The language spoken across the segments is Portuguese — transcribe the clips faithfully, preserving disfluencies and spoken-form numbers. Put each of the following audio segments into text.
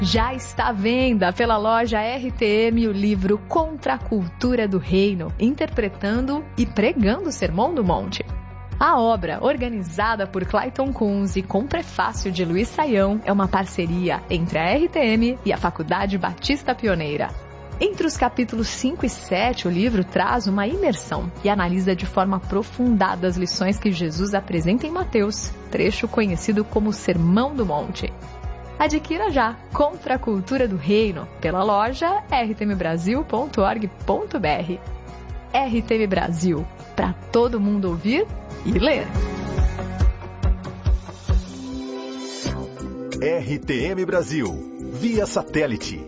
Já está à venda pela loja R T M o livro Contra a Cultura do Reino, interpretando e pregando o Sermão do Monte. A obra, organizada por Clayton Kunz e com prefácio de Luiz Saião, é uma parceria entre a R T M e a Faculdade Batista Pioneira. Entre os capítulos cinco e sete, o livro traz uma imersão e analisa de forma aprofundada as lições que Jesus apresenta em Mateus, trecho conhecido como Sermão do Monte. Adquira já Contra a Cultura do Reino pela loja r t m brasil ponto org ponto b r. R T M Brasil, para todo mundo ouvir e ler. R T M Brasil, via satélite.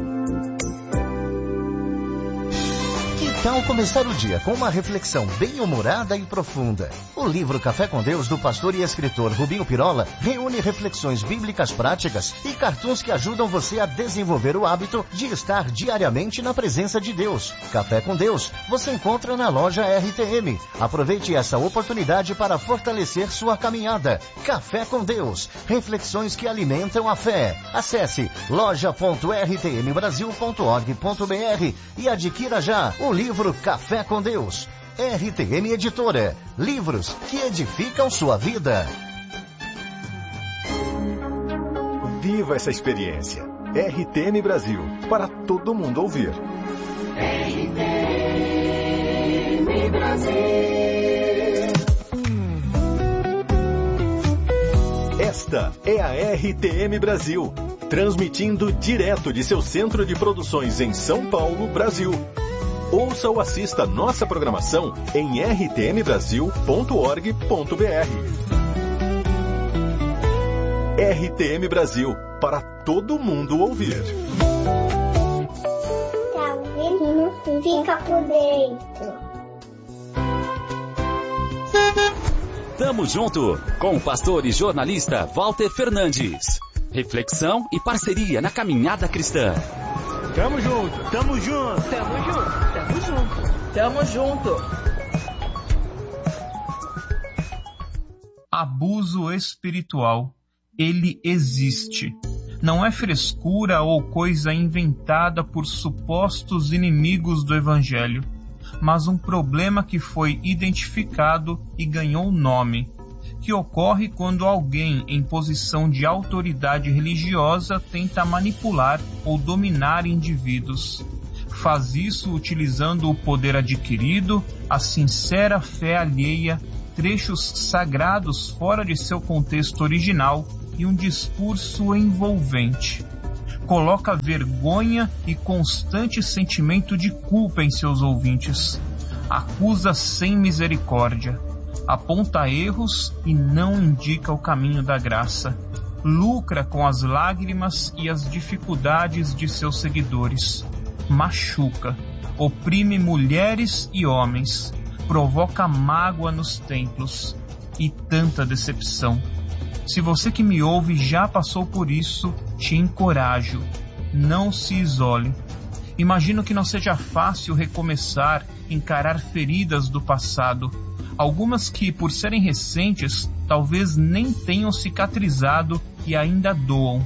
Que tal começar o dia com uma reflexão bem-humorada e profunda? O livro Café com Deus, do pastor e escritor Rubinho Pirola, reúne reflexões bíblicas práticas e cartoons que ajudam você a desenvolver o hábito de estar diariamente na presença de Deus. Café com Deus, você encontra na loja R T M. Aproveite essa oportunidade para fortalecer sua caminhada. Café com Deus, reflexões que alimentam a fé. Acesse loja ponto r t m brasil ponto org ponto b r e adquira já o livro Café com Deus. R T M Editora. Livros que edificam sua vida. Viva essa experiência. R T M Brasil, para todo mundo ouvir. R T M Brasil. Esta é a R T M Brasil, transmitindo direto de seu centro de produções em São Paulo, Brasil. Ouça ou assista nossa programação em r t m brasil ponto org ponto b r. R T M Brasil, para todo mundo ouvir. Tá ouvindo? Fica por dentro. Tamo junto com o pastor e jornalista Walter Fernandes. Reflexão e parceria na caminhada cristã. Tamo junto, tamo junto, tamo junto, tamo junto, tamo junto. Abuso espiritual, ele existe. Não é frescura ou coisa inventada por supostos inimigos do Evangelho, mas um problema que foi identificado e ganhou nome, que ocorre quando alguém em posição de autoridade religiosa tenta manipular ou dominar indivíduos. Faz isso utilizando o poder adquirido, a sincera fé alheia, trechos sagrados fora de seu contexto original e um discurso envolvente. Coloca vergonha e constante sentimento de culpa em seus ouvintes. Acusa sem misericórdia. Aponta erros e não indica o caminho da graça. Lucra com as lágrimas e as dificuldades de seus seguidores. Machuca, oprime mulheres e homens, provoca mágoa nos templos e tanta decepção. Se você que me ouve já passou por isso, te encorajo. Não se isole. Imagino que não seja fácil recomeçar, encarar feridas do passado. Algumas que, por serem recentes, talvez nem tenham cicatrizado e ainda doam.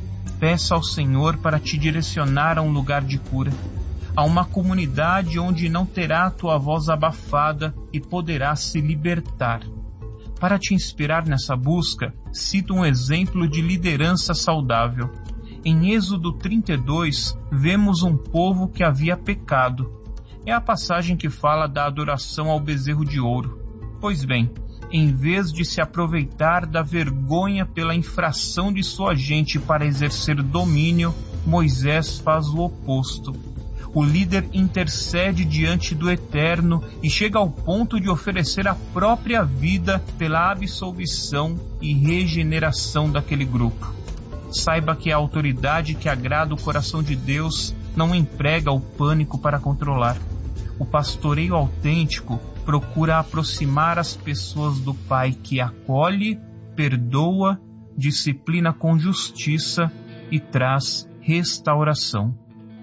Peça ao Senhor para te direcionar a um lugar de cura, a uma comunidade onde não terá a tua voz abafada e poderá se libertar. Para te inspirar nessa busca, cito um exemplo de liderança saudável. Em Êxodo trinta e dois, vemos um povo que havia pecado. É a passagem que fala da adoração ao bezerro de ouro. Pois bem, em vez de se aproveitar da vergonha pela infração de sua gente para exercer domínio, Moisés faz o oposto. O líder intercede diante do Eterno e chega ao ponto de oferecer a própria vida pela absolvição e regeneração daquele grupo. Saiba que a autoridade que agrada o coração de Deus não emprega o pânico para controlar. O pastoreio autêntico procura aproximar as pessoas do Pai que acolhe, perdoa, disciplina com justiça e traz restauração.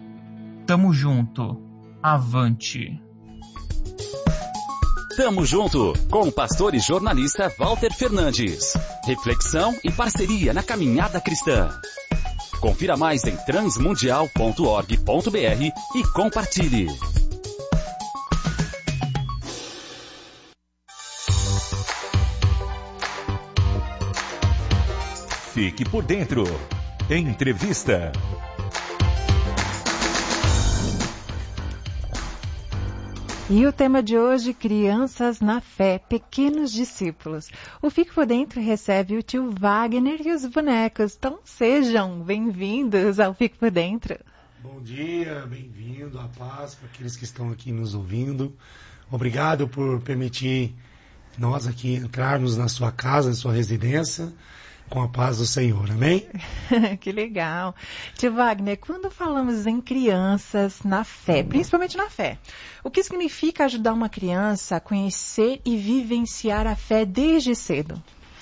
Tamo junto. Avante. Tamo junto com o pastor e jornalista Walter Fernandes. Reflexão e parceria na caminhada cristã. Confira mais em transmundial ponto org ponto br e compartilhe. Fique por dentro. Entrevista. E o tema de hoje, crianças na fé, pequenos discípulos. O Fique por Dentro recebe o tio Wagner e os bonecos. Então sejam bem-vindos ao Fique por Dentro. Bom dia, bem-vindo à paz para aqueles que estão aqui nos ouvindo. Obrigado por permitir nós aqui entrarmos na sua casa, na sua residência, com a paz do Senhor, amém? Que legal. Tio Wagner, quando falamos em crianças na fé, principalmente na fé, o que significa ajudar uma criança a conhecer e vivenciar a fé desde cedo?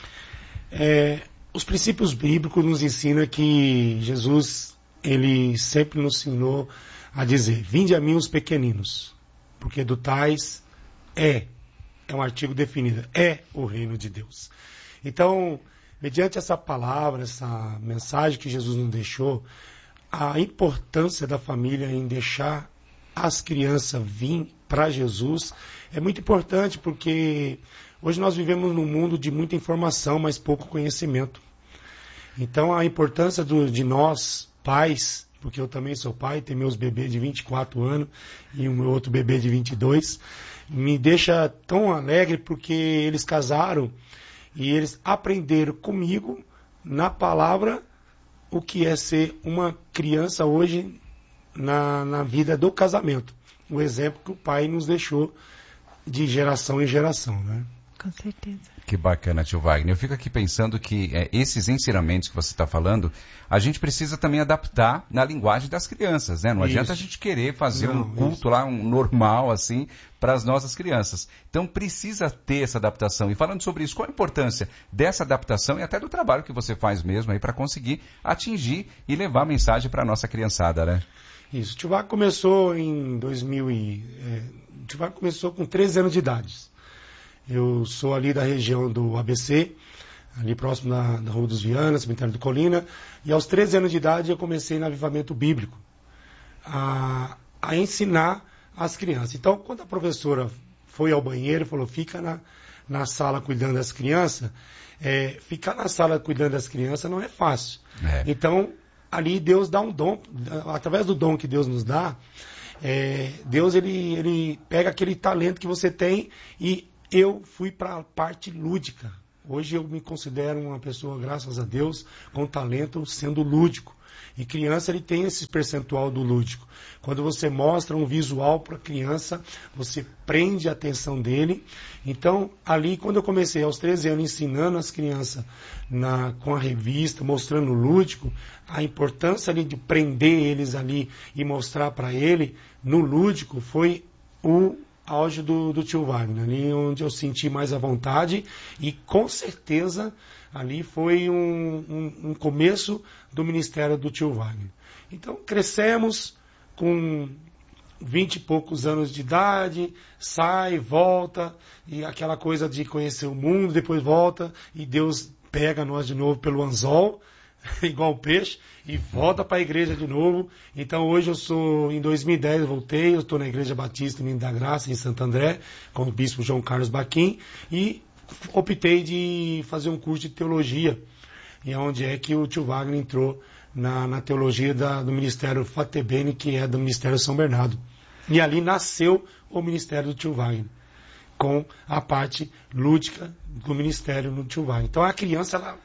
É, os princípios bíblicos nos ensinam que Jesus, ele sempre nos ensinou a dizer, vinde a mim os pequeninos, porque do tais é, é um artigo definido, é o reino de Deus. Então, mediante essa palavra, essa mensagem que Jesus nos deixou, a importância da família em deixar as crianças vir para Jesus é muito importante, porque hoje nós vivemos num mundo de muita informação, mas pouco conhecimento. Então a importância do, de nós, pais, porque eu também sou pai, tenho meus bebês de vinte e quatro anos e o meu outro bebê de vinte e dois, me deixa tão alegre porque eles casaram e eles aprenderam comigo, na palavra, o que é ser uma criança hoje na, na vida do casamento. O exemplo que o pai nos deixou de geração em geração, né? Com certeza. Que bacana, tio Wagner. Eu fico aqui pensando que é, esses ensinamentos que você está falando, a gente precisa também adaptar na linguagem das crianças, né? Não isso. Adianta a gente querer fazer Não, um culto isso. lá, um normal, assim, para as nossas crianças. Então precisa ter essa adaptação. E falando sobre isso, qual a importância dessa adaptação e até do trabalho que você faz mesmo aí para conseguir atingir e levar a mensagem para a nossa criançada, né? Isso. O tio Wagner começou em dois mil e... É, o tio Wagner começou com treze anos de idade. Eu sou ali da região do A B C, ali próximo da, da Rua dos Vianas, cemitério do Colina, e aos treze anos de idade eu comecei no avivamento bíblico, a, a ensinar as crianças. Então, quando a professora foi ao banheiro e falou, fica na, na sala cuidando das crianças, é, ficar na sala cuidando das crianças não é fácil. É. Então, ali Deus dá um dom, através do dom que Deus nos dá, é, Deus ele, ele pega aquele talento que você tem e eu fui para a parte lúdica. Hoje eu me considero uma pessoa, graças a Deus, com talento sendo lúdico. E criança ele tem esse percentual do lúdico. Quando você mostra um visual para a criança, você prende a atenção dele. Então, ali, quando eu comecei aos treze anos ensinando as crianças na, com a revista, mostrando o lúdico, a importância ali de prender eles ali e mostrar para ele no lúdico foi o auge do, do tio Wagner, ali onde eu senti mais à vontade e com certeza ali foi um, um, um começo do ministério do tio Wagner. Então crescemos com vinte e poucos anos de idade, sai, volta, e aquela coisa de conhecer o mundo, depois volta e Deus pega nós de novo pelo anzol, igual o peixe, e volta para a igreja de novo. Então hoje eu sou, em dois mil e dez eu voltei, eu estou na Igreja Batista Menino da Graça, em Santo André, com o bispo João Carlos Baquim, e optei de fazer um curso de teologia, e é onde é que o tio Wagner entrou na, na teologia da, do Ministério Fatebene, que é do Ministério São Bernardo. E ali nasceu o Ministério do tio Wagner, com a parte lúdica do Ministério do tio Wagner. Então a criança, ela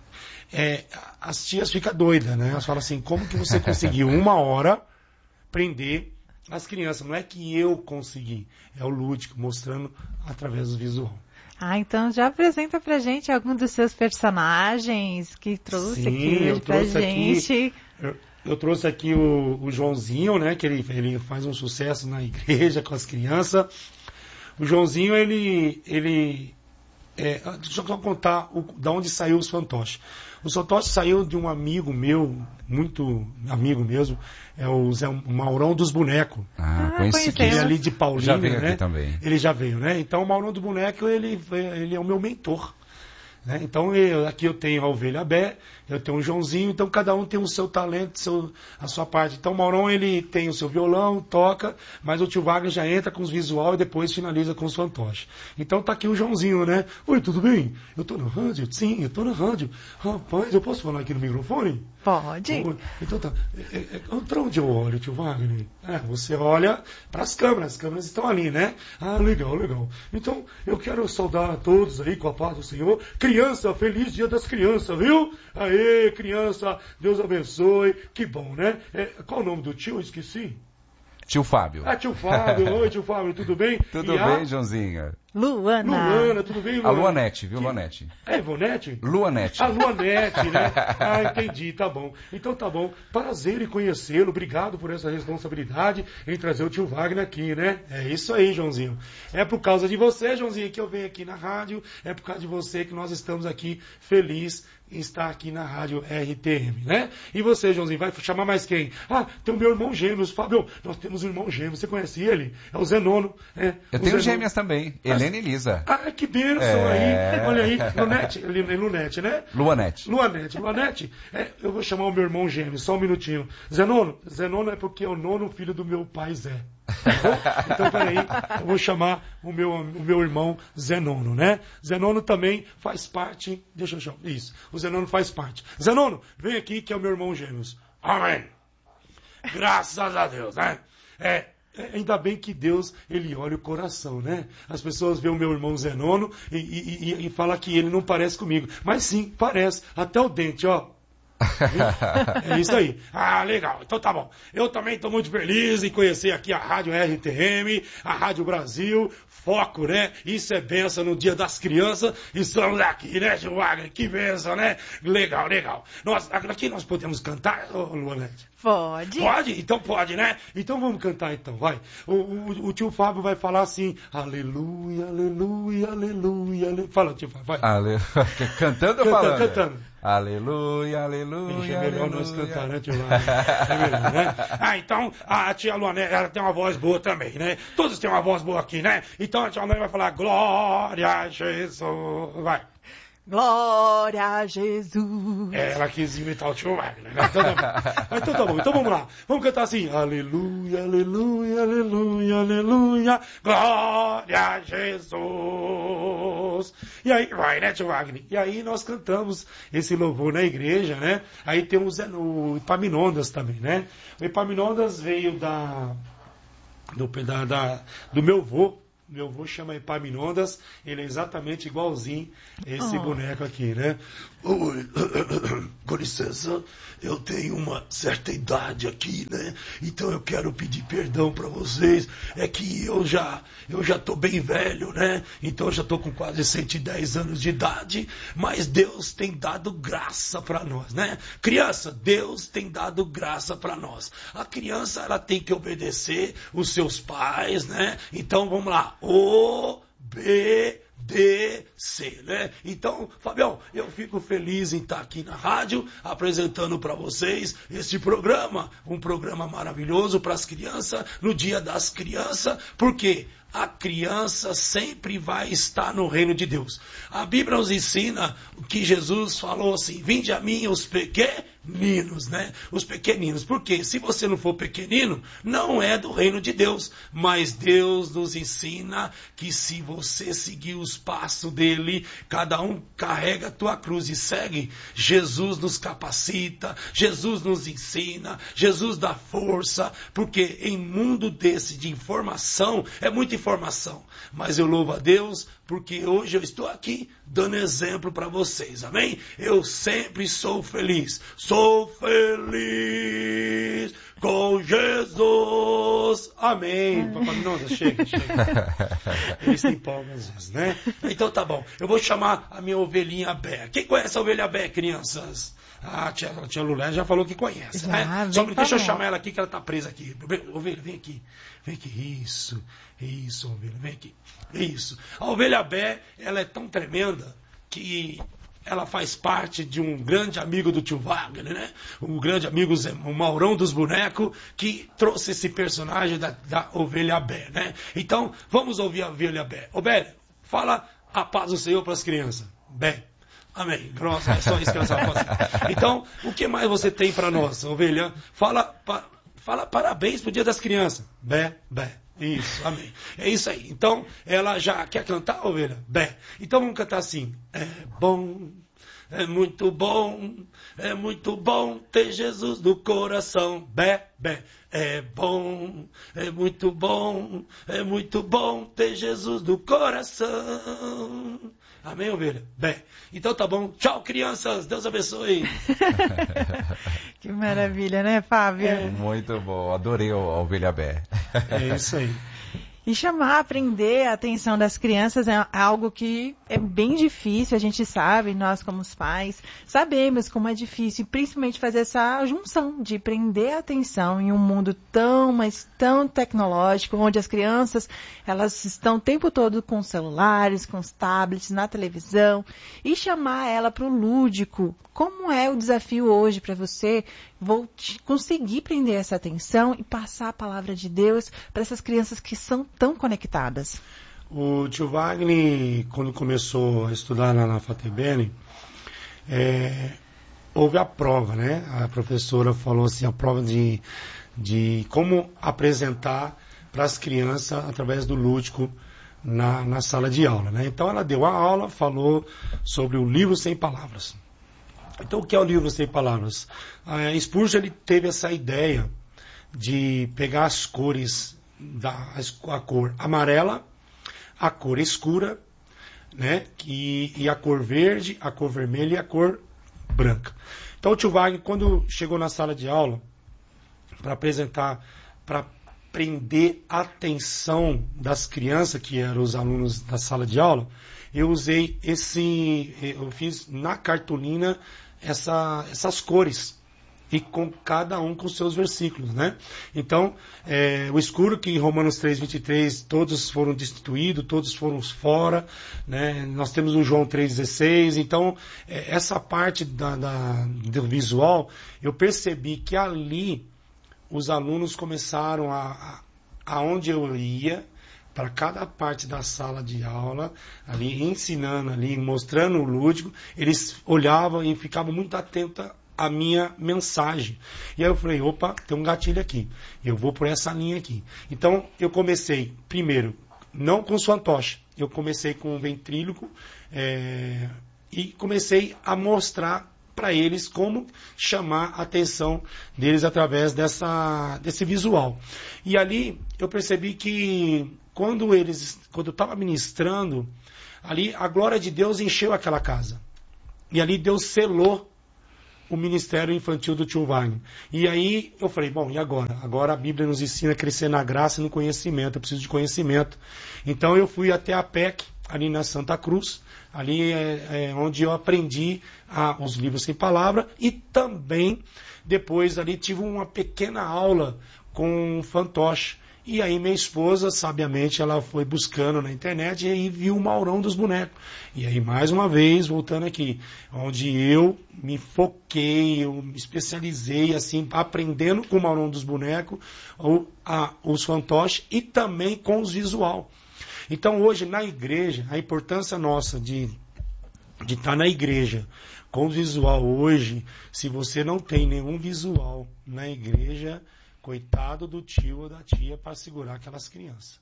É, as tias ficam doidas, né? Elas falam assim, como que você conseguiu uma hora prender as crianças? Não é que eu consegui, é o lúdico, mostrando através do visual. Ah, então já apresenta pra gente algum dos seus personagens que trouxe Sim, aqui eu pra trouxe gente. Aqui, eu, eu trouxe aqui o, o Joãozinho, né? Que ele, ele faz um sucesso na igreja com as crianças. O Joãozinho, ele... ele É, deixa eu só contar o, da onde saiu os fantoches. O fantoche saiu de um amigo meu, muito amigo mesmo, é o Zé Maurão dos Bonecos. Ah, conheci. Ele é ali de Paulínia, já veio né? Aqui também. Ele já veio, né? Então o Maurão do Boneco, ele, ele é o meu mentor. Né? Então eu, aqui eu tenho a ovelha Bé, eu tenho o Joãozinho, então cada um tem o seu talento, seu, a sua parte. Então o Maurão ele tem o seu violão, toca, mas o tio Wagner já entra com os visual e depois finaliza com os fantoches. Então tá aqui o Joãozinho, né? Oi, tudo bem? Eu tô na rádio? Sim, eu tô na rádio. Rapaz, eu posso falar aqui no microfone? Pode. Então tá. É, é, pra onde eu olho, tio Wagner? É, você olha para as câmeras, as câmeras estão ali, né? Ah, legal, legal. Então eu quero saudar a todos aí com a paz do Senhor. Criança, feliz dia das crianças, viu? Aê, criança, Deus abençoe. Que bom, né? É, qual o nome do tio? Eu esqueci. Tio Fábio. Ah, tio Fábio. Oi, tio Fábio, tudo bem? Tudo e bem, a... Joãozinho? Luana. Luana, tudo bem, Luana? A Luanete, viu, que... Luanete? É, Ivonete? Luanete. A Luanete, né? Ah, entendi, tá bom. Então tá bom. Prazer em conhecê-lo. Obrigado por essa responsabilidade em trazer o tio Wagner aqui, né? É isso aí, Joãozinho. É por causa de você, Joãozinho, que eu venho aqui na rádio. É por causa de você que nós estamos aqui felizes em estar aqui na rádio R T M, né? E você, Joãozinho, vai chamar mais quem? Ah, tem o meu irmão gêmeos, Fábio. Nós temos um irmão gêmeo. Você conhece ele? É o Zenono. É, eu o tenho Zenono. Gêmeas também. Helena e Elisa. Ah, que bênção é... aí. Olha aí, Lunete, Lunete, né? Luanete. Luanete, Luanete. É, eu vou chamar o meu irmão gêmeo, só um minutinho. Zenono, Zenono é porque é o nono filho do meu pai Zé. Tá então, peraí, eu vou chamar o meu, o meu irmão Zenono, né? Zenono também faz parte. Deixa eu chamar. Isso, o Zenono faz parte. Zenono, vem aqui que é o meu irmão gêmeos. Amém. Graças a Deus, né? É. Ainda bem que Deus, ele olha o coração, né? As pessoas veem o meu irmão Zenono e, e, e, e falam que ele não parece comigo. Mas sim, parece. Até o dente, ó. É isso aí. Ah, legal. Então tá bom. Eu também estou muito feliz em conhecer aqui a Rádio R T M, a Rádio Brasil. Foco, né? Isso é benção no Dia das Crianças. Estamos aqui, né, tio Wagner? Que benção, né? Legal, legal. Nós, aqui nós podemos cantar, ô, Luanete? Pode. Pode? Então pode, né? Então vamos cantar então, vai. O, o, o tio Fábio vai falar assim, aleluia, aleluia, aleluia, aleluia. Fala, tio Fábio, vai. Ale... Cantando ou falando? Cantando. Aleluia, aleluia, é melhor aleluia. nós cantar, né, tio Wagner? É melhor, né? Ah, então a tia Luana, ela tem uma voz boa também, né? Todos têm uma voz boa aqui, né? Então a tia Luana vai falar, glória a Jesus. Vai. Glória a Jesus. É, ela quis imitar o tio Wagner, né? Então tá bom. Então tá bom, então vamos lá. Vamos cantar assim. Aleluia, aleluia, aleluia, aleluia. Glória a Jesus. E aí, vai, né, tio Wagner? E aí nós cantamos esse louvor na igreja, né? Aí tem o, Zé, o Epaminondas também, né? O Epaminondas veio da, do, da, da, do meu avô. Meu avô chama Epaminondas, ele é exatamente igualzinho esse oh. boneco aqui, né? Oi, com licença, eu tenho uma certa idade aqui, né? Então eu quero pedir perdão para vocês. É que eu já eu já tô bem velho, né? Então eu já tô com quase cento e dez anos de idade, mas Deus tem dado graça para nós, né? Criança, Deus tem dado graça para nós. A criança, ela tem que obedecer os seus pais, né? Então vamos lá. O B D C, né? Então, Fabião, eu fico feliz em estar aqui na rádio apresentando para vocês este programa, um programa maravilhoso para as crianças, no Dia das Crianças, porque a criança sempre vai estar no reino de Deus. A Bíblia nos ensina que Jesus falou assim, vinde a mim os pequeninos, né? Os pequeninos. Porque se você não for pequenino, não é do reino de Deus. Mas Deus nos ensina que se você seguir os passos dele, cada um carrega a tua cruz e segue. Jesus nos capacita, Jesus nos ensina, Jesus dá força, porque em mundo desse de informação, é muita informação, mas eu louvo a Deus, porque hoje eu estou aqui dando exemplo para vocês, amém? Eu sempre sou feliz, sou feliz com Jesus, amém. Papai, não, chega, chega. Eles se empolgam às vezes, né? Então tá bom, eu vou chamar a minha ovelhinha Bé. Quem conhece a ovelha Bé, crianças? Ah, a tia, a tia Lulé já falou que conhece, já, né? Só que deixa eu chamar ela aqui, que ela tá presa aqui. Ovelha, vem aqui. Vem aqui, isso, isso, ovelha, vem aqui. Isso. A ovelha Bé, ela é tão tremenda que ela faz parte de um grande amigo do tio Wagner, né? Um grande amigo, o Maurão dos Bonecos, que trouxe esse personagem da, da ovelha Bé, né? Então, vamos ouvir a ovelha Bé. Ô Bé, fala a paz do Senhor para as crianças. Bé. Amém. Grossa, é só isso que nós vamos fazer. Então, o que mais você tem para nós, ovelha? Fala, pa, fala parabéns pro Dia das Crianças. Bé, bé. Isso, amém. É isso aí. Então, ela já quer cantar, ovelha? Bé. Então vamos cantar assim. É bom, é muito bom, é muito bom ter Jesus no coração. Bé, bé. É bom, é muito bom, é muito bom ter Jesus no coração. Amém, ovelha? Bem, então tá bom. Tchau, crianças. Deus abençoe. Que maravilha, né, Fábio? É. Muito bom. Adorei a ovelha Bé. É isso aí. E chamar, aprender a atenção das crianças é algo que é bem difícil, a gente sabe, nós como os pais sabemos como é difícil, principalmente fazer essa junção de prender a atenção em um mundo tão, mas tão tecnológico, onde as crianças, elas estão o tempo todo com os celulares, com os tablets, na televisão, e chamar ela para o lúdico. Como é o desafio hoje para você vou conseguir prender essa atenção e passar a palavra de Deus para essas crianças que são tão conectadas? O tio Wagner, quando começou a estudar na, na FATEBEN, é, houve a prova, né? A professora falou assim, a prova de, de como apresentar para as crianças através do lúdico na, na sala de aula, né? Então ela deu a aula, falou sobre o livro sem palavras. Então, o que é o livro sem palavras? A Spurgeon, ele teve essa ideia de pegar as cores, da, a cor amarela, a cor escura, né? e, e a cor verde, a cor vermelha e a cor branca. Então, o tio Wagner, quando chegou na sala de aula, para apresentar, para prender a atenção das crianças, que eram os alunos da sala de aula, eu usei esse, eu fiz na cartolina essa, essas cores, e com cada um com seus versículos, né? Então, é, o escuro, que em Romanos três, vinte e três, todos foram destituídos, todos foram fora, né? Nós temos o João três, dezesseis, então, é, essa parte da, da, do visual, eu percebi que ali, os alunos começaram a, a aonde eu ia, para cada parte da sala de aula, ali ensinando, ali mostrando o lúdico, eles olhavam e ficavam muito atentos à minha mensagem. E aí eu falei, opa, tem um gatilho aqui, eu vou por essa linha aqui. Então eu comecei, primeiro, não com os fantoches, eu comecei com o ventríloco é, e comecei a mostrar para eles como chamar a atenção deles através dessa, desse visual. E ali eu percebi que quando eles, quando eu estava ministrando, ali a glória de Deus encheu aquela casa. E ali Deus selou o ministério infantil do tio Wagner. E aí eu falei, bom, e agora? Agora a Bíblia nos ensina a crescer na graça e no conhecimento. Eu preciso de conhecimento. Então eu fui até a P E C, ali na Santa Cruz, ali é, é onde eu aprendi a, os livros sem palavra, e também depois ali tive uma pequena aula com fantoche. E aí minha esposa, sabiamente, ela foi buscando na internet e aí viu o Maurão dos Bonecos. E aí, mais uma vez, voltando aqui, onde eu me foquei, eu me especializei, assim, aprendendo com o Maurão dos Bonecos, o, a, os fantoches e também com os visual. Então, hoje, na igreja, a importância nossa de de estar na igreja com o visual hoje, se você não tem nenhum visual na igreja, coitado do tio ou da tia para segurar aquelas crianças.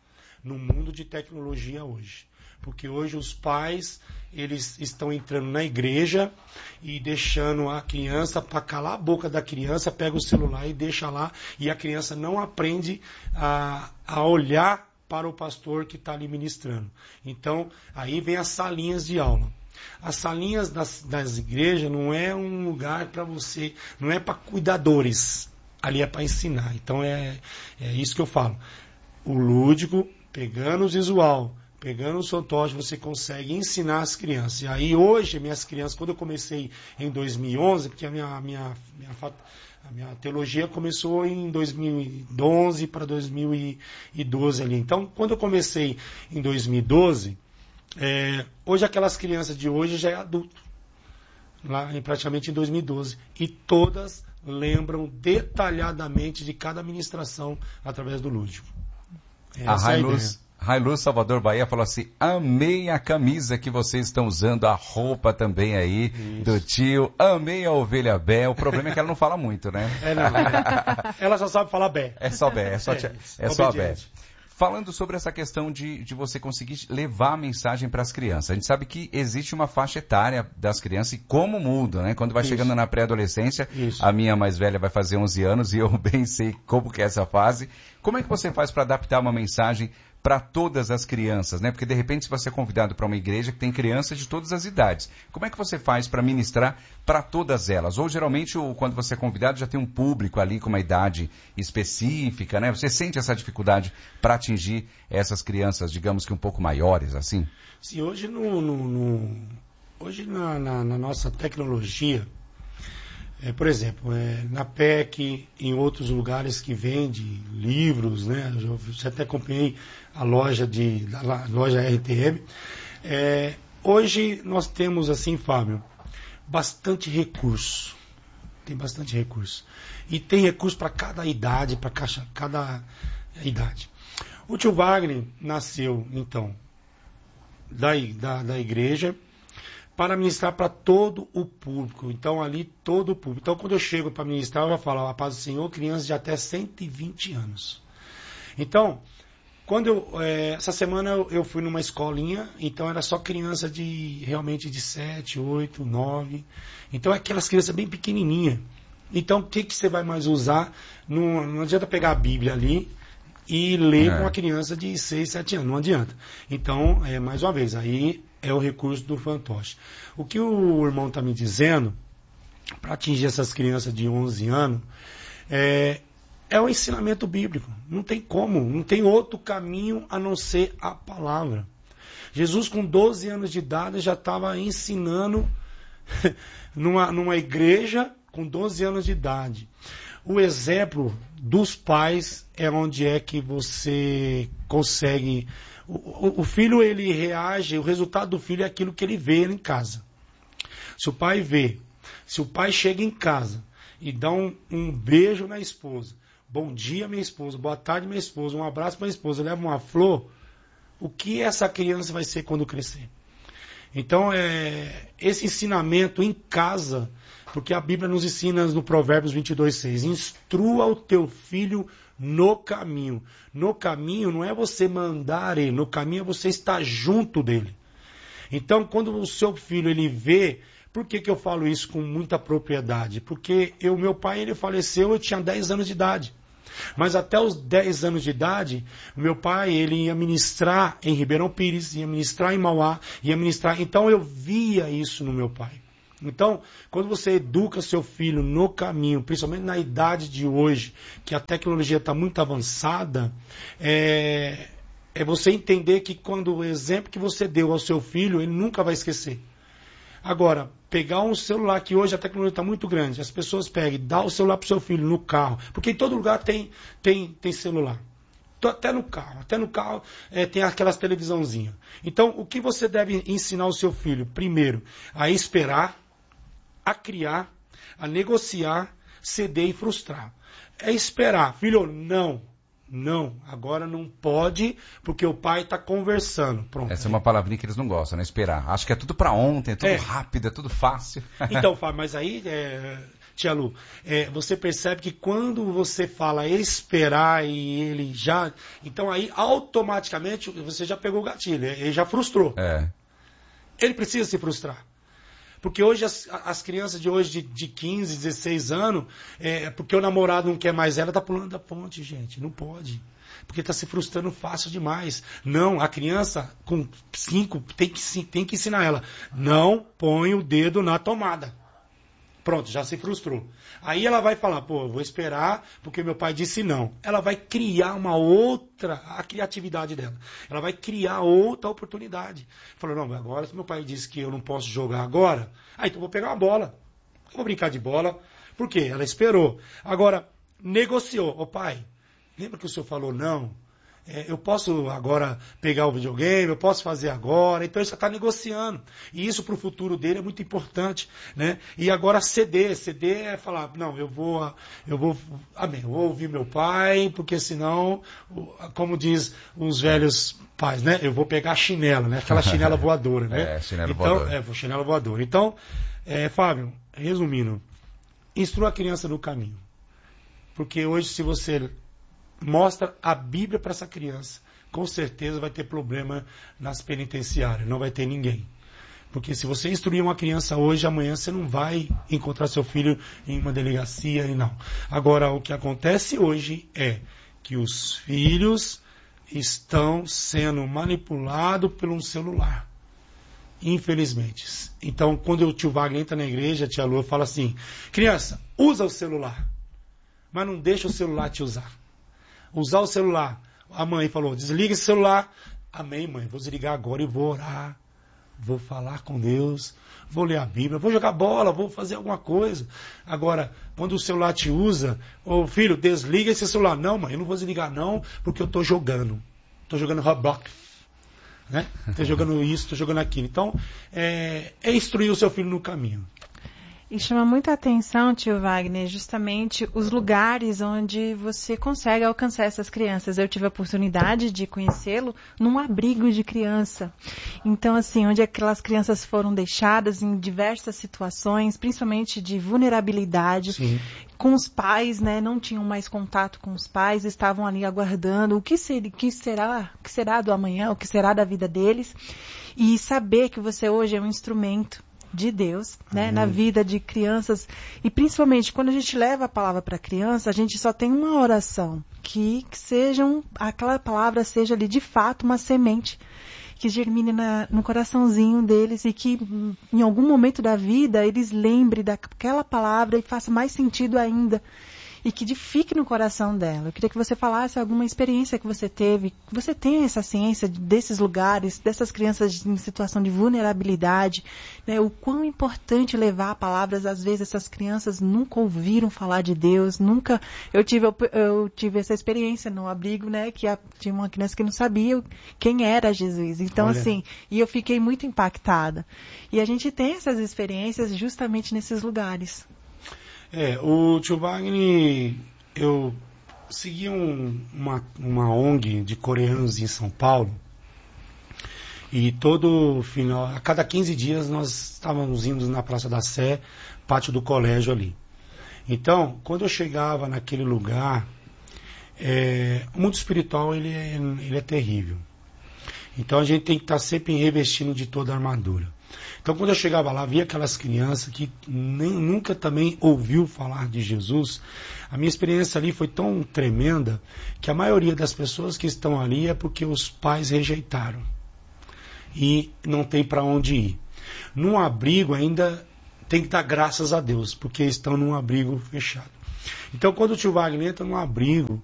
No mundo de tecnologia hoje. Porque hoje os pais, eles estão entrando na igreja e deixando a criança, para calar a boca da criança, pega o celular e deixa lá, e a criança não aprende a, a olhar para o pastor que está ali ministrando. Então, aí vem as salinhas de aula. As salinhas das, das igrejas não é um lugar para você, não é para cuidadores. Ali é para ensinar. Então é, é isso que eu falo. O lúdico, pegando o visual, pegando o fantoche, você consegue ensinar as crianças. E aí hoje, minhas crianças, quando eu comecei em dois mil e onze, porque a minha, minha, minha, a minha teologia começou em dois mil e onze para dois mil e doze ali. Então, quando eu comecei em dois mil e doze, é, hoje aquelas crianças de hoje já é adulto. Lá em, praticamente em dois mil e doze. E todas lembram detalhadamente de cada ministração através do lúdico. A Rainus, Railu Salvador Bahia falou assim, amei a camisa que vocês estão usando, a roupa também aí, isso, do tio, amei a ovelha Bé, o problema é que ela não fala muito, né? É, não, é. Ela só sabe falar Bé. É só Bé, é só, é, é só a Bé. Falando sobre essa questão de, de você conseguir levar a mensagem para as crianças. A gente sabe que existe uma faixa etária das crianças e como muda, né? Quando vai Isso. chegando na pré-adolescência, a minha mais velha vai fazer onze anos e eu bem sei como que é essa fase. Como é que você faz para adaptar uma mensagem para todas as crianças, né? Porque de repente se você é convidado para uma igreja que tem crianças de todas as idades, como é que você faz para ministrar para todas elas? Ou geralmente quando você é convidado já tem um público ali com uma idade específica, né? Você sente essa dificuldade para atingir essas crianças, digamos que um pouco maiores, assim? Sim, hoje no, no, no hoje na, na, na nossa tecnologia, é, por exemplo, é, na P E C, em outros lugares que vende livros, né? Eu já até acompanhei a loja, de, a loja R T M. É, hoje nós temos, assim, Fábio, bastante recurso. Tem bastante recurso. E tem recurso para cada idade, para cada idade. O tio Wagner nasceu, então, da, da, da igreja, para ministrar para todo o público. Então, ali, todo o público. Então, quando eu chego para ministrar, eu já falo, a paz do Senhor, crianças de até cento e vinte anos. Então, quando eu, é, essa semana eu, eu fui numa escolinha, então era só criança de, realmente, de sete, oito, nove. Então, é aquelas crianças bem pequenininhas. Então, o que, que você vai mais usar? Não, não adianta pegar a Bíblia ali e ler é. com uma criança de seis, sete anos. Não adianta. Então, é, mais uma vez, aí é o recurso do fantoche. O que o irmão está me dizendo, para atingir essas crianças de onze anos, é, é o ensinamento bíblico. Não tem como, não tem outro caminho a não ser a palavra. Jesus, com doze anos de idade, já estava ensinando numa, numa igreja com doze anos de idade. O exemplo dos pais é onde é que você consegue... O, o filho, ele reage, o resultado do filho é aquilo que ele vê em casa. Se o pai vê, se o pai chega em casa e dá um, um beijo na esposa, bom dia minha esposa, boa tarde minha esposa, um abraço para minha esposa, leva uma flor, o que essa criança vai ser quando crescer? Então, é, esse ensinamento em casa, porque a Bíblia nos ensina no Provérbios vinte e dois, seis, instrua o teu filho no caminho. No caminho não é você mandar ele, no caminho é você estar junto dele. Então, quando o seu filho ele vê, por que que eu falo isso com muita propriedade? Porque eu, meu pai ele faleceu, eu tinha dez anos de idade. Mas até os dez anos de idade, meu pai ele ia ministrar em Ribeirão Pires, ia ministrar em Mauá, ia ministrar. Então eu via isso no meu pai. Então, quando você educa seu filho no caminho, principalmente na idade de hoje, que a tecnologia está muito avançada, é, é você entender que quando o exemplo que você deu ao seu filho, ele nunca vai esquecer. Agora, pegar um celular, que hoje a tecnologia está muito grande, as pessoas pegam e dão o celular para o seu filho no carro, porque em todo lugar tem, tem, tem celular. Até no carro, até no carro é, tem aquelas televisãozinhas. Então, o que você deve ensinar ao seu filho? Primeiro, a esperar, a criar, a negociar, ceder e frustrar. É esperar. Filho, não, não, agora não pode, porque o pai está conversando. Pronto. Essa é uma palavrinha que eles não gostam, né? Esperar. Acho que é tudo para ontem, é tudo é. rápido, é tudo fácil. Então, Fábio, mas aí, é, tia Lu, é, você percebe que quando você fala esperar e ele já... Então aí, automaticamente, você já pegou o gatilho, ele já frustrou. É. Ele precisa se frustrar. Porque hoje as, as crianças de hoje de, de quinze, dezesseis anos, é, porque o namorado não quer mais ela, tá pulando da ponte, gente. Não pode. Porque está se frustrando fácil demais. Não, a criança com cinco tem que, tem que ensinar ela. Não põe o dedo na tomada. Pronto, já se frustrou. Aí ela vai falar, pô, vou esperar porque meu pai disse não. Ela vai criar uma outra, a criatividade dela. Ela vai criar outra oportunidade. Falou, não, agora se meu pai disse que eu não posso jogar agora, aí então eu vou pegar uma bola. Eu vou brincar de bola. Por quê? Ela esperou. Agora, negociou. Ô pai, lembra que o senhor falou não? é, eu posso agora pegar o videogame, eu posso fazer agora. Então ele já está negociando. E isso para o futuro dele é muito importante, né? E agora ceder, ceder é falar, não, eu vou, eu vou, amém, eu vou ouvir meu pai, porque senão, como diz os velhos pais, né? Eu vou pegar a chinela, né? Aquela chinela voadora, né? É, chinelo então, voador. É, chinela voadora. Então, é, Fábio, resumindo, instrua a criança no caminho. Porque hoje, se você mostra a Bíblia para essa criança, com certeza vai ter problema nas penitenciárias, não vai ter ninguém. Porque se você instruir uma criança hoje, amanhã você não vai encontrar seu filho em uma delegacia e não. Agora, o que acontece hoje é que os filhos estão sendo manipulados por um celular. Infelizmente. Então, quando o tio Wagner entra na igreja, a tia Lua fala assim, criança, usa o celular, mas não deixa o celular te usar. Usar o celular. A mãe falou, desliga esse celular. Amém, mãe, vou desligar agora e vou orar. Vou falar com Deus, vou ler a Bíblia, vou jogar bola, vou fazer alguma coisa. Agora, quando o celular te usa, ô filho, desliga esse celular. Não, mãe, eu não vou desligar não, porque eu estou jogando. Estou jogando Roblox. Né? Estou jogando isso, estou jogando aquilo. Então, é, é instruir o seu filho no caminho. E chama muita atenção, tio Wagner, justamente os lugares onde você consegue alcançar essas crianças. Eu tive a oportunidade de conhecê-lo num abrigo de criança. Então, assim, onde aquelas crianças foram deixadas em diversas situações, principalmente de vulnerabilidade, Sim. com os pais, né? Não tinham mais contato com os pais, estavam ali aguardando o que, ser, que será, o que será do amanhã, o que será da vida deles. E saber que você hoje é um instrumento de Deus, né, uhum. na vida de crianças, e principalmente quando a gente leva a palavra para a criança, a gente só tem uma oração, que, que sejam, aquela palavra seja ali de fato uma semente, que germine na, no coraçãozinho deles e que em algum momento da vida eles lembrem daquela palavra e faça mais sentido ainda. E que fique no coração dela. Eu queria que você falasse alguma experiência que você teve, que você tem essa ciência desses lugares, dessas crianças em situação de vulnerabilidade, né? O quão importante levar palavras. Às vezes essas crianças nunca ouviram falar de Deus, nunca... Eu tive, eu, eu tive essa experiência no abrigo, né? Que a, tinha uma criança que não sabia quem era Jesus. Então, Olha. assim, e eu fiquei muito impactada. E a gente tem essas experiências justamente nesses lugares. É, o tio Wagner, eu segui um, uma, uma O N G de coreanos em São Paulo, e todo final, a cada quinze dias nós estávamos indo na Praça da Sé, pátio do colégio ali. Então, quando eu chegava naquele lugar, é, o mundo espiritual ele é, ele é terrível. Então a gente tem que estar sempre revestindo de toda a armadura. Então, quando eu chegava lá, via aquelas crianças que nem, nunca também ouviu falar de Jesus, a minha experiência ali foi tão tremenda que a maioria das pessoas que estão ali é porque os pais rejeitaram e não tem para onde ir. Num abrigo ainda tem que dar graças a Deus, porque estão num abrigo fechado. Então, quando o tio Wagner entra num abrigo,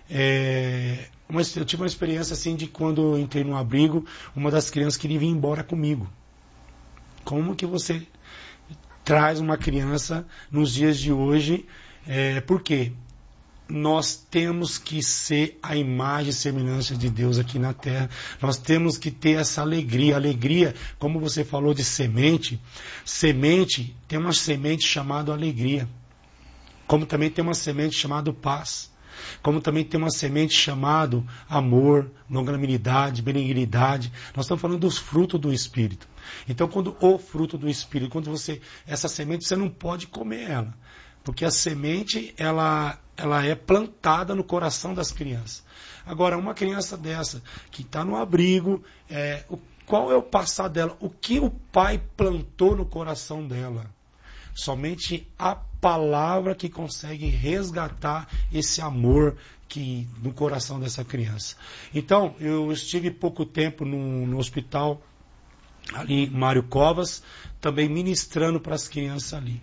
é, uma, eu tive uma experiência assim de quando eu entrei num abrigo, uma das crianças queria vir embora comigo. Como que você traz uma criança nos dias de hoje? É, por quê? Nós temos que ser a imagem e semelhança de Deus aqui na terra. Nós temos que ter essa alegria. Alegria, como você falou de semente, semente, tem uma semente chamada alegria. Como também tem uma semente chamada paz. Como também tem uma semente chamada amor, longanimidade, benignidade. Nós estamos falando dos frutos do Espírito. Então, quando o fruto do Espírito, quando você, essa semente, você não pode comer ela. Porque a semente, ela, ela é plantada no coração das crianças. Agora, uma criança dessa, que está no abrigo, é, o, qual é o passado dela? O que o pai plantou no coração dela? Somente a palavra que consegue resgatar esse amor que, no coração dessa criança. Então, eu estive pouco tempo no, no hospital, ali Mário Covas, também ministrando para as crianças ali.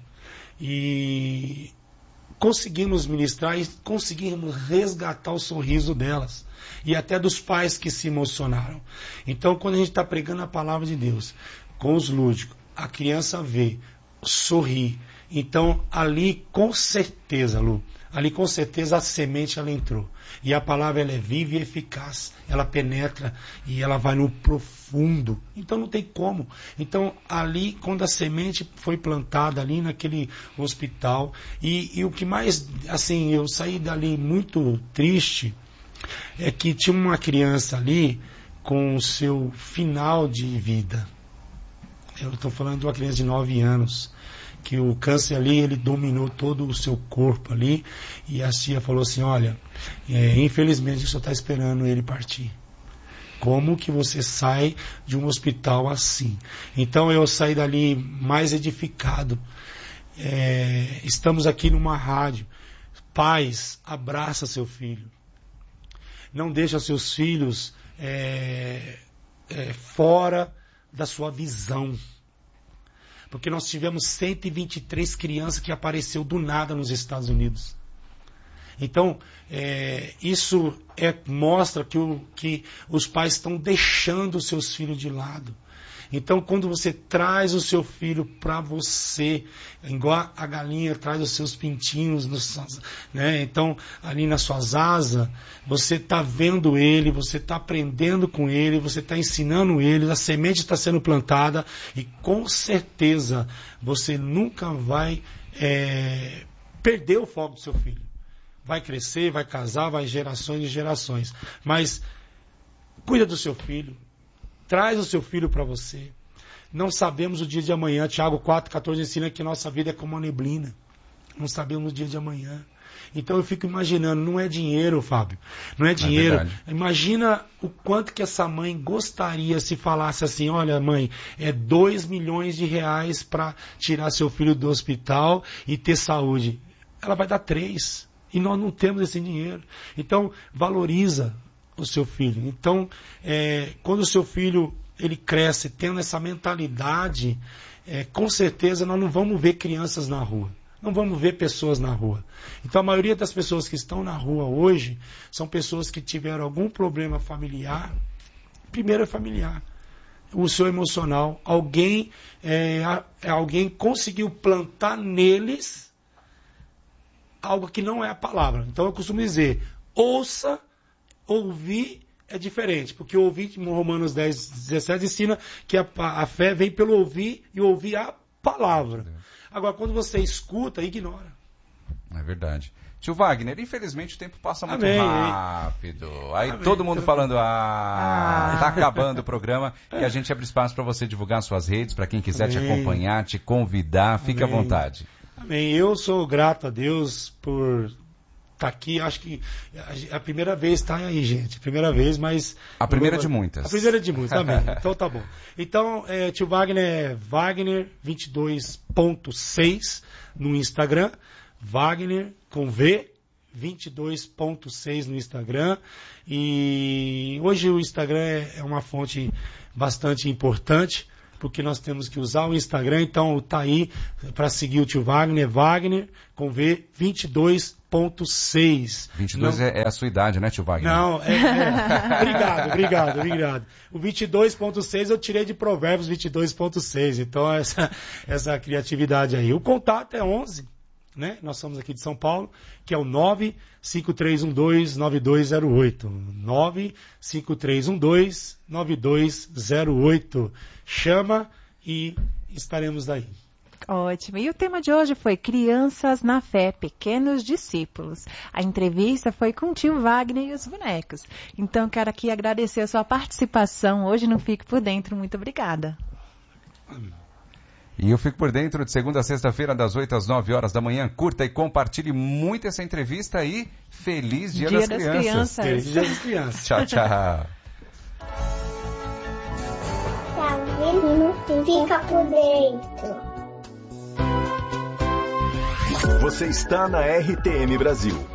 E conseguimos ministrar e conseguimos resgatar o sorriso delas. E até dos pais que se emocionaram. Então, quando a gente está pregando a palavra de Deus, com os lúdicos, a criança vê, sorri Então, ali, com certeza, Lu, ali com certeza a semente ela entrou. E a palavra ela é viva e eficaz. Ela penetra e ela vai no profundo. Então não tem como. Então ali, quando a semente foi plantada ali naquele hospital, e, e o que mais, assim, eu saí dali muito triste, é que tinha uma criança ali com o seu final de vida. Eu estou falando de uma criança de nove anos. Que o câncer ali, ele dominou todo o seu corpo ali, e a tia falou assim, olha, é, infelizmente o senhor está esperando ele partir. Como que você sai de um hospital assim? Então eu saí dali mais edificado. É, estamos aqui numa rádio. Pais, abraça seu filho. Não deixa seus filhos é, é, fora da sua visão. Porque nós tivemos cento e vinte e três crianças que apareceu do nada nos Estados Unidos. Então, é, isso é, mostra que, o, que os pais estão deixando os seus filhos de lado. Então, quando você traz o seu filho para você, igual a galinha traz os seus pintinhos, nos, né? Então, ali nas suas asas, você está vendo ele, você está aprendendo com ele, você está ensinando ele, a semente está sendo plantada e com certeza você nunca vai é, perder o foco do seu filho. Vai crescer, vai casar, vai gerações e gerações. Mas cuida do seu filho. Traz o seu filho para você. Não sabemos o dia de amanhã. Tiago quatro, catorze ensina que nossa vida é como uma neblina. Não sabemos o dia de amanhã. Então eu fico imaginando, não é dinheiro, Fábio. Não é dinheiro. É Imagina o quanto que essa mãe gostaria se falasse assim, olha mãe, é dois milhões de reais para tirar seu filho do hospital e ter saúde. Ela vai dar três. E nós não temos esse dinheiro. Então valoriza o seu filho. Então, é, quando o seu filho ele cresce tendo essa mentalidade, é, com certeza nós não vamos ver crianças na rua. Não vamos ver pessoas na rua. Então, a maioria das pessoas que estão na rua hoje são pessoas que tiveram algum problema familiar. Primeiro é familiar. O seu emocional. Alguém, é, alguém conseguiu plantar neles algo que não é a palavra. Então, eu costumo dizer, ouça. Ouvir é diferente, porque ouvir, Romanos dez, dezessete ensina que a, a fé vem pelo ouvir e ouvir a palavra. Agora, quando você escuta, ignora. É verdade. Tio Wagner, infelizmente o tempo passa muito Amém. rápido. Aí Amém. todo mundo falando, ah, tá acabando o programa, e a gente abre espaço para você divulgar suas redes, para quem quiser Amém. te acompanhar, te convidar, fique Amém. à vontade. Amém. Eu sou grato a Deus por tá aqui, acho que a primeira vez tá aí, gente. Primeira vez, mas... A primeira de muitas. A primeira de muitas, amém. Então tá bom. Então, é, tio Wagner é Wagner vinte e dois ponto seis no Instagram. Wagner com V, vinte e dois ponto seis no Instagram. E hoje o Instagram é, é uma fonte bastante importante, porque nós temos que usar o Instagram. Então tá aí para seguir o tio Wagner, Wagner com V, vinte e dois ponto seis. vinte e dois não, é, é a sua idade, né, tio Wagner? Não, é, é. Obrigado, obrigado, obrigado. O vinte e dois ponto seis eu tirei de Provérbios vinte e dois ponto seis. Então essa, essa criatividade aí. O contato é onze, né? Nós somos aqui de São Paulo, que é o nove cinco três um dois nove dois zero oito. nove cinco três um dois nove dois zero oito. Chama e estaremos daí. Ótimo. E o tema de hoje foi Crianças na Fé, Pequenos Discípulos. A entrevista foi com o tio Wagner e os bonecos. Então, quero aqui agradecer a sua participação hoje no Fique por Dentro. Muito obrigada. E eu fico por dentro de segunda a sexta-feira, das oito às nove horas da manhã. Curta e compartilhe muito essa entrevista e feliz Dia, Dia das, das Crianças. Crianças. Feliz Dia das Crianças. Tchau, tchau. Fica por dentro. Você está na R T M Brasil.